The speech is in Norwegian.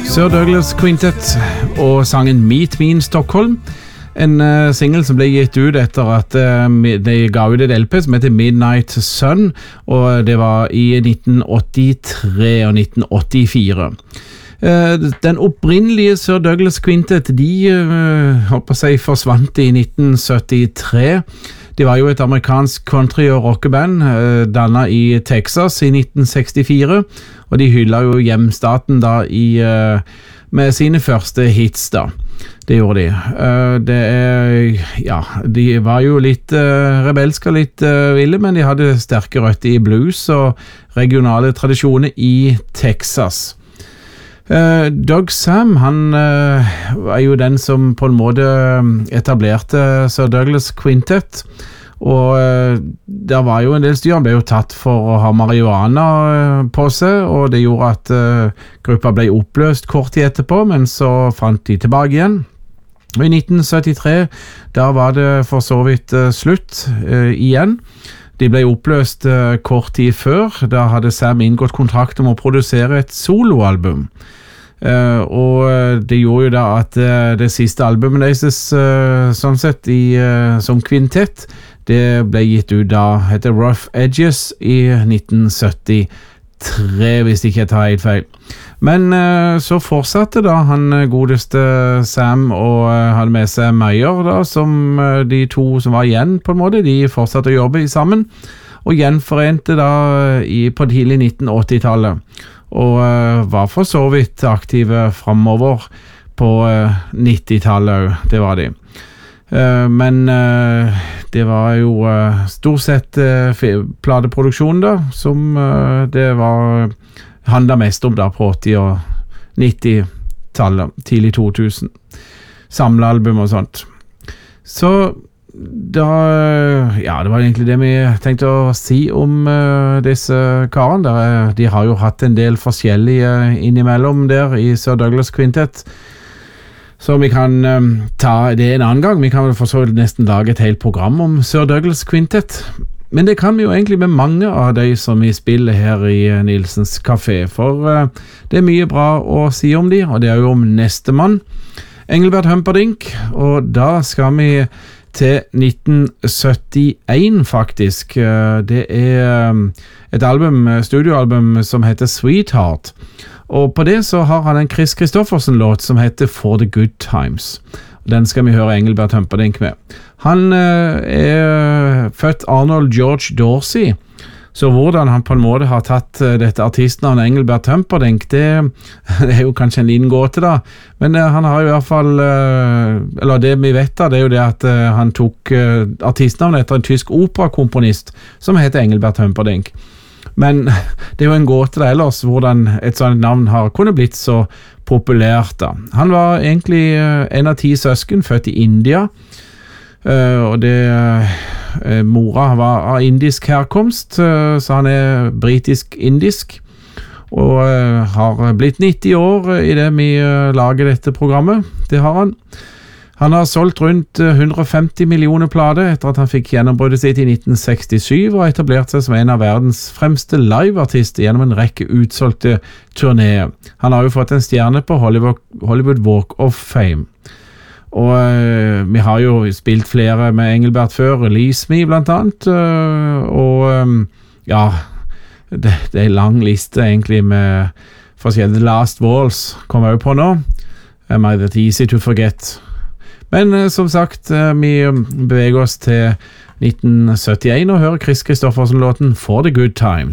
Sir Douglas Quintet og sangen Meet Me in Stockholm. En single som ble gitt ut etter at de ga ut et LP som heter Midnight Sun, og det var i 1983 og 1984. Den opprinnelige Sir Douglas Quintet, forsvant i 1973. De var jo et amerikansk country- og rockeband dannet i Texas i 1964, og de hyllet jo hjemstaten da med sine første hits da. Det gjorde de. De var jo litt rebelske og litt ville, men de hadde sterke røtter i blues og regionale tradisjoner i Texas. Doug Sam, han var jo den som på en måte etablerte Sir Douglas Quintet, og der var jo en del styr. Han ble jo tatt for å ha marihuana på seg, og det gjorde at gruppa ble oppløst kort tid etterpå, men så fant de tilbake igjen. Og i 1973, da var det for så vidt slutt igjen. De ble oppløst kort tid før. Da hadde Sam inngått kontrakt om å produsere et soloalbum. Og det gjorde jo da at det siste albumet deres sånn sett som kvintett, det ble gitt ut da, heter Rough Edges i 1973, hvis ikke jeg tar helt feil. Men så fortsatte da han godeste Sam og hadde med seg Meyer da, som de to som var igjen på en måte, de fortsatte å jobbe sammen og gjenforente da på tidlig 1980-tallet, og var for så vidt aktive fremover på 90-tallet, det var de. Men det var jo stort sett plateproduksjon da, som det var handlet mest om da på 80- og 90-tallet, tidlig 2000, samlealbum og sånt. Så da, det var egentlig det vi tenkte å si om disse karene. De har jo hatt en del forskjellige innimellom der i Sir Douglas Quintet, så vi kan ta det en annen gang. Vi kan for så vidt nesten lage et helt program om Sir Douglas Quintet, men det kan vi jo egentlig med mange av de som vi spiller her i Nilsens Café, for det er mye bra å si om de, og det er jo om nestemann, Engelbert Humperdinck, og da skal vi til 1971 faktisk. Det er et studioalbum som heter Sweetheart, og på det så har han en Chris Christofferson-låt som heter For the Good Times. Den skal vi høre Engelbert Humperdinck med. Han er født Arnold George Dorsey, så hvordan han på en måte har tatt dette artistnavnet Engelbert Humperdinck, det er jo kanskje en liten gåte da, men han har jo i hvert fall, eller det vi vet da, det er jo det at han tok artistnavnet etter en tysk operakomponist som heter Engelbert Humperdinck. Men det er jo en gåte da ellers, hvordan et sånt navn har kunnet blitt så populært da. Han var egentlig en av 10 søsken, født i India, og mora var av indisk herkomst, så han er britisk-indisk, og har blitt 90 år i det vi lager dette programmet. Det har han. Han har solgt rundt 150 millioner plater etter at han fikk gjennombruddet sitt i 1967 og etablert seg som en av verdens fremste liveartister gjennom en rekke utsolgte turnéer. Han har jo fått en stjerne på Hollywood Walk of Fame. Og vi har jo spilt flere med Engelbert før, Release Me blant annet, det er en lang liste egentlig med forskjellige. Last Waltz kommer jeg jo på nå. Am I That Easy to Forget? Men som sagt, vi beveger oss til 1971 og hører Chris Christofferson-låten For the Good Times.